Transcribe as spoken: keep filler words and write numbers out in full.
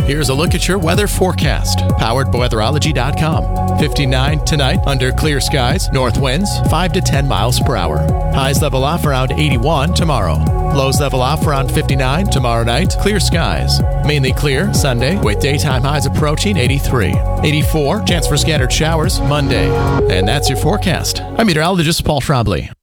Here's a look at your weather forecast, powered by weatherology dot com. fifty-nine tonight under clear skies, north winds five to ten miles per hour. Highs level off around eighty-one tomorrow. Lows level off around fifty-nine tomorrow night. Clear skies. Mainly clear Sunday with daytime highs approaching eighty-three. eighty-four, chance for scattered showers Monday. And that's your forecast. I'm meteorologist Paul Trombley.